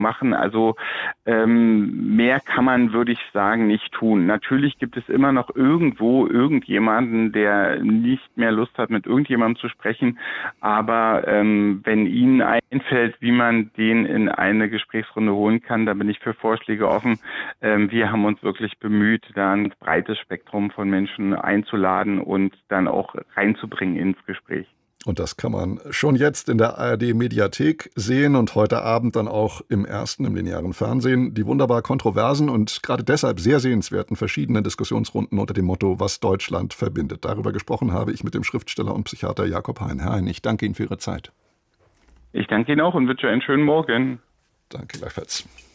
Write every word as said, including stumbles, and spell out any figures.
machen. Also ähm, mehr kann man, würde ich sagen, nicht tun. Natürlich gibt es immer noch irgendwo irgendjemanden, der nicht mehr Lust hat, mit irgendjemandem zu sprechen. Aber ähm, wenn Ihnen einfällt, wie man den in eine Gesprächsrunde holen kann, da bin ich für Vorschläge offen. Ähm, wir haben uns wirklich bemüht, da ein breites Spektrum von Menschen einzuladen und dann auch reinzubringen ins Gespräch. Und das kann man schon jetzt in der A R D-Mediathek sehen und heute Abend dann auch im ersten, im linearen Fernsehen. Die wunderbar kontroversen und gerade deshalb sehr sehenswerten verschiedenen Diskussionsrunden unter dem Motto „Was Deutschland verbindet". Darüber gesprochen habe ich mit dem Schriftsteller und Psychiater Jakob Hein. Herr Hein, ich danke Ihnen für Ihre Zeit. Ich danke Ihnen auch und wünsche einen schönen Morgen. Danke gleichfalls.